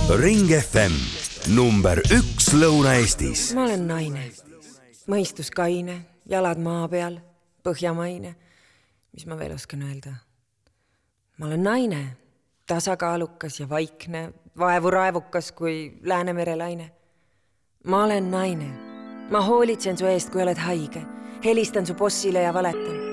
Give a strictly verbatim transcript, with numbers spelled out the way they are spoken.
Ring F M, number üks Lõuna-Eestis. Ma olen naine, mõistus kaine, jalad maa peal, põhjamaine. Mis ma veel oskan öelda? Ma olen naine, tasakaalukas ja vaikne, vaevu raevukas kui Läänemere laine. Ma olen naine, ma hoolitsen su eest, kui oled haige, helistan su bossile ja valetan.